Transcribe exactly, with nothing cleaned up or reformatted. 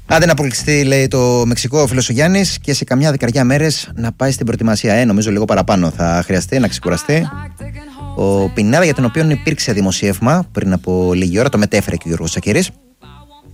Άντε να αποκλειστεί, λέει, το Μεξικό, ο φίλος ο Γιάννης, και σε καμιά δεκαριά μέρες να πάει στην προετοιμασία. Ε, νομίζω λίγο παραπάνω θα χρειαστεί να ξεκουραστεί. Ο Πινάδα, για τον οποίο υπήρξε δημοσίευμα πριν από λίγη ώρα, το μετέφερε και ο Γιώργος Σακύρης.